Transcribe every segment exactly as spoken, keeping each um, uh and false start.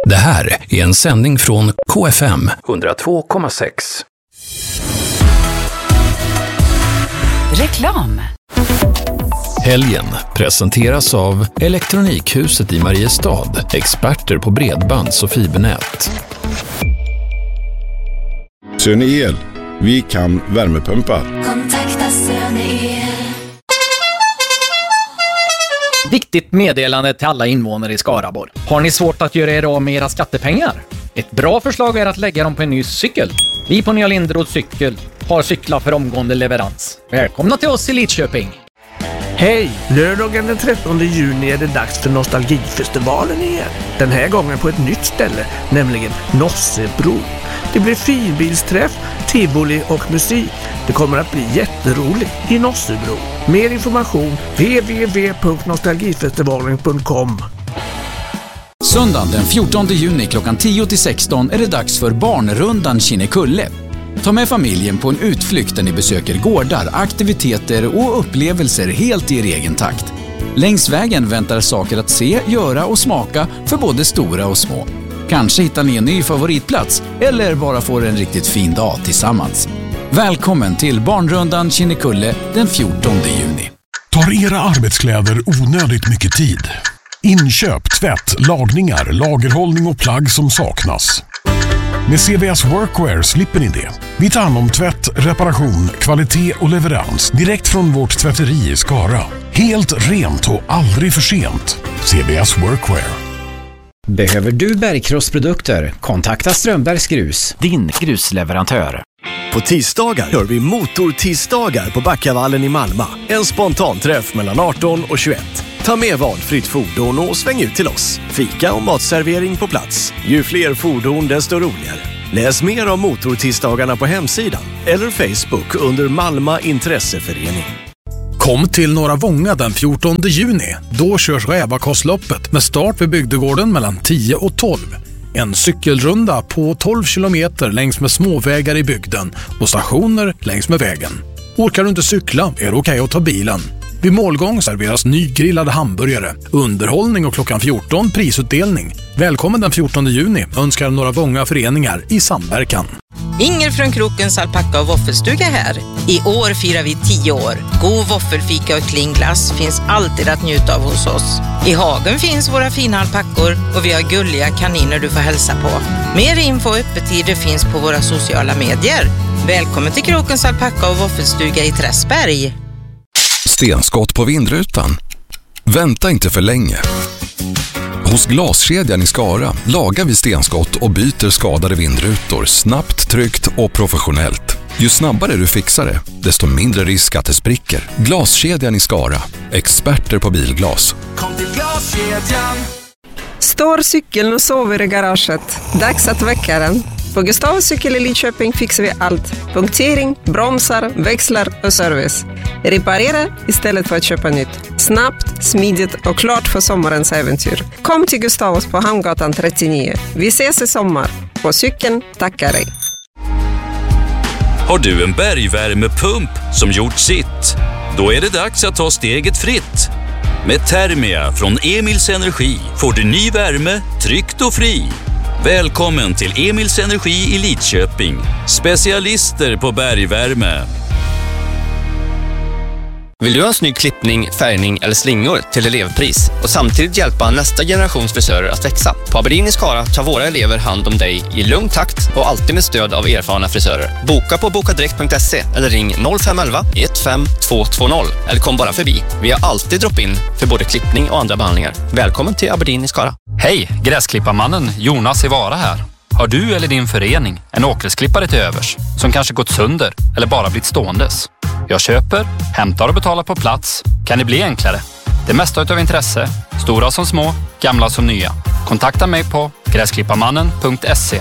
Det här är en sändning från K F M hundratvå komma sex. Reklam. Helgen presenteras av Elektronikhuset i Mariestad, experter på bredbands- och fibernät. Söner El, vi kan värmepumpar. Kontakta Söner El. Viktigt meddelande till alla invånare i Skaraborg. Har ni svårt att göra er av med era skattepengar? Ett bra förslag är att lägga dem på en ny cykel. Vi på Nya Linderods cykel har cyklar för omgående leverans. Välkomna till oss i Lidköping. Hej! Lördagen den trettonde juni är det dags för Nostalgifestivalen igen. Den här gången på ett nytt ställe, nämligen Nossebro. Det blir finbilsträff, tivoli och musik. Det kommer att bli jätteroligt i Nossebro. Mer information w w w punkt nostalgifestivalen punkt com. Söndagen den fjortonde juni klockan tio till sexton är det dags för Barnrundan Kinnekulle. Ta med familjen på en utflykt där ni besöker gårdar, aktiviteter och upplevelser helt i er egen takt. Längs vägen väntar saker att se, göra och smaka för både stora och små. Kanske hittar ni en ny favoritplats eller bara får en riktigt fin dag tillsammans. Välkommen till Barnrundan Kinnekulle den fjortonde juni. Tar era arbetskläder onödigt mycket tid? Inköp, tvätt, lagningar, lagerhållning och plagg som saknas. Med C V S Workwear slipper ni det. Vi tar hand om tvätt, reparation, kvalitet och leverans direkt från vårt tvätteri i Skara. Helt rent och aldrig för sent. C V S Workwear. Behöver du bergkrossprodukter? Kontakta Strömbergs Grus, din grusleverantör. På tisdagar gör vi motortisdagar på Backavallen i Malmö. En spontanträff mellan arton och tjugoett. Ta med valfritt fordon och sväng ut till oss. Fika och matservering på plats. Ju fler fordon desto roligare. Läs mer om motortisdagarna på hemsidan eller Facebook under Malmö Intresseförening. Kom till Norra Vånga den fjortonde juni. Då körs Rävakostloppet med start vid bygdegården mellan tio och tolv. En cykelrunda på tolv kilometer längs med småvägar i bygden och stationer längs med vägen. Orkar du inte cykla är det okej att ta bilen. Vid målgång serveras nygrillade hamburgare, underhållning och klockan fjorton prisutdelning. Välkommen den fjortonde juni önskar Norra Vånga föreningar i samverkan. Inger från Krokens alpacka och våffelstuga här. I år firar vi tio år. God våffelfika och klinglass finns alltid att njuta av hos oss. I hagen finns våra fina alpackor och vi har gulliga kaniner du får hälsa på. Mer info och öppettider finns på våra sociala medier. Välkommen till Krokens alpacka och våffelstuga i Träsberg. Stenskott på vindrutan? Vänta inte för länge. Hos Glaskedjan i Skara lagar vi stenskott och byter skadade vindrutor snabbt, tryggt och professionellt. Ju snabbare du fixar det, desto mindre risk att det spricker. Glaskedjan i Skara. Experter på bilglas. Kom till Glaskedjan. Står cykeln och sover i garaget. Dags att väcka den. På Gustavs cykel i Lidköping fixar vi allt. Punktering, bromsar, växlar och service. Reparera istället för att köpa nytt. Snabbt, smidigt och klart för sommarens äventyr. Kom till Gustavs på Hamngatan trettionio. Vi ses i sommar. På cykeln tackar dig. Har du en bergvärmepump som gjort sitt? Då är det dags att ta steget fritt. Med Thermia från Emils Energi får du ny värme, tryggt och fri. Välkommen till Emils Energi i Lidköping. Specialister på bergvärme. Vill du ha en snygg klippning, färgning eller slingor till elevpris och samtidigt hjälpa nästa generations frisörer att växa? På Aberdeen i Skara tar våra elever hand om dig i lugn takt och alltid med stöd av erfarna frisörer. Boka på bokadirekt punkt se eller ring noll fem ett ett ett fem två två noll eller kom bara förbi. Vi har alltid drop-in för både klippning och andra behandlingar. Välkommen till Aberdeen i Skara. Hej, gräsklipparmannen Jonas i Vara här. Har du eller din förening en åkersklippare till övers som kanske gått sönder eller bara blivit ståendes? Jag köper, hämtar och betalar på plats. Kan det bli enklare? Det mesta utav intresse, stora som små, gamla som nya. Kontakta mig på gräsklipparmannen punkt se.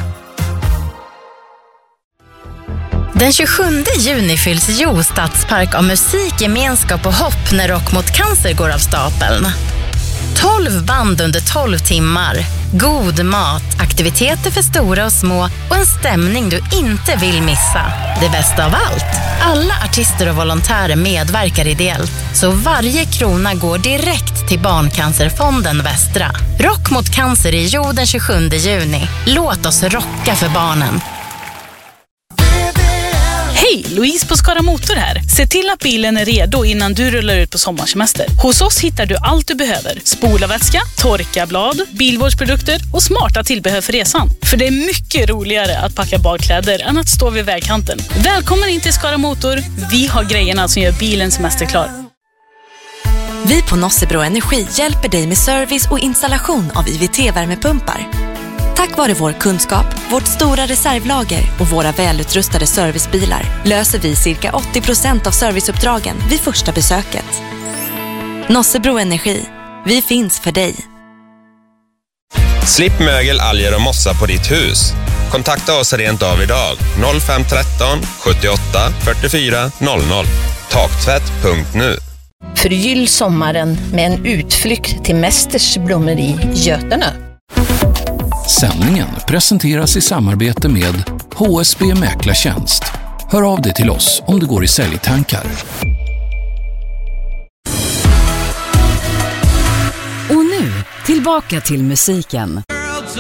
Den tjugosjunde juni fylls Jo stadspark av musik, gemenskap och hopp när Rock mot cancer går av stapeln. tolv band under tolv timmar. God mat, aktiviteter för stora och små och en stämning du inte vill missa. Det bästa av allt, alla artister och volontärer medverkar ideellt, så varje krona går direkt till Barncancerfonden Västra. Rock mot cancer i jorden den tjugosjunde juni. Låt oss rocka för barnen. Hej, Louise på Skara Motor här. Se till att bilen är redo innan du rullar ut på sommarsemester. Hos oss hittar du allt du behöver. Spolarvätska, torkarblad, bilvårdsprodukter och smarta tillbehör för resan. För det är mycket roligare att packa badkläder än att stå vid vägkanten. Välkommen in till Skara Motor. Vi har grejerna som gör bilen semesterklar. Vi på Nossebro Energi hjälper dig med service och installation av I V T-värmepumpar. Tack vare vår kunskap, vårt stora reservlager och våra välutrustade servicebilar löser vi cirka åttio procent av serviceuppdragen vid första besöket. Nossebro Energi. Vi finns för dig. Slipp mögel, alger och mossa på ditt hus. Kontakta oss rent av idag. noll fem ett tre sjuttioåtta fyrtiofyra noll noll. Taktvätt punkt nu. Förgyll sommaren med en utflykt till Mästers blommeri Götene. Sändningen presenteras i samarbete med H S B Mäklartjänst. Hör av dig till oss om du går i säljtankar. Och nu, tillbaka till musiken.